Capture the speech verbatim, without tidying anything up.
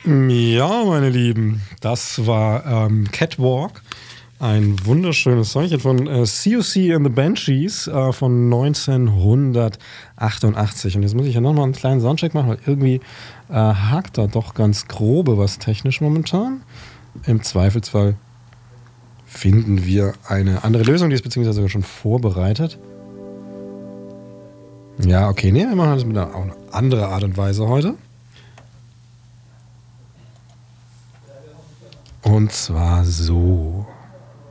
Ja, meine Lieben, das war ähm, Catwalk, ein wunderschönes Songchen von äh, C O C and the Banshees äh, von neunzehnhundertachtundachtzig. Und jetzt muss ich ja nochmal einen kleinen Soundcheck machen, weil irgendwie äh, hakt da doch ganz grobe was technisch momentan. Im Zweifelsfall finden wir eine andere Lösung, die ist beziehungsweise sogar schon vorbereitet. Ja, okay, nee, wir machen das mit einer, auch eine andere Art und Weise heute. Und zwar so.